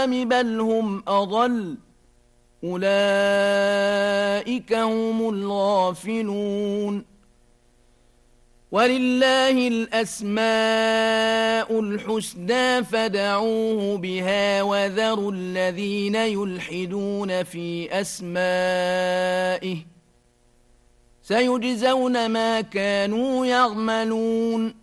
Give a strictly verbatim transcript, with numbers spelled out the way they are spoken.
بل هم أضل أولئك هم الغافلون ولله الأسماء الحسنى فادعوه بها وذروا الذين يلحدون في أسمائه سيجزون ما كانوا يعملون